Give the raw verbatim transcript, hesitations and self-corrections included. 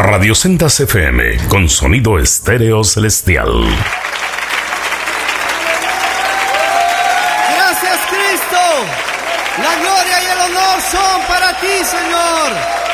Radio Sendas F M, con sonido estéreo celestial. Gracias, Cristo. La gloria y el honor son para ti, Señor.